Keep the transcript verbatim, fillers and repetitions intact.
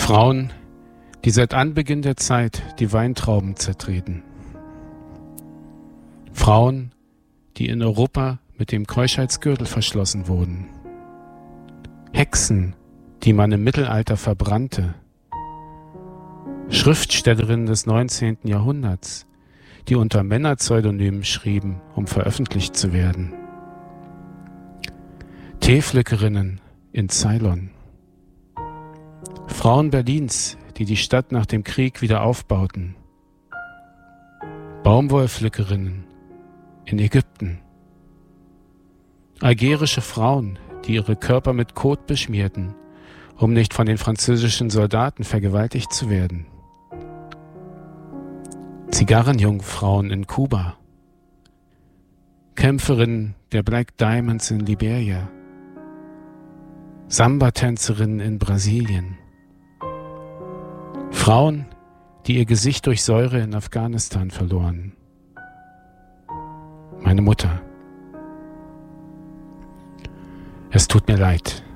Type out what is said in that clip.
Frauen, die seit Anbeginn der Zeit die Weintrauben zertreten. Frauen, die in Europa mit dem Keuschheitsgürtel verschlossen wurden. Hexen, die man im Mittelalter verbrannte. Schriftstellerinnen des neunzehnten Jahrhunderts, die unter Männerpseudonymen schrieben, um veröffentlicht zu werden. Teeflückerinnen in Ceylon. Frauen Berlins, die die Stadt nach dem Krieg wieder aufbauten. Baumwollpflückerinnen in Ägypten. Algerische Frauen, die ihre Körper mit Kot beschmierten, um nicht von den französischen Soldaten vergewaltigt zu werden. Zigarrenjungfrauen in Kuba. Kämpferinnen der Black Diamonds in Liberia. Samba-Tänzerinnen in Brasilien. Frauen, die ihr Gesicht durch Säure in Afghanistan verloren. Meine Mutter. Es tut mir leid.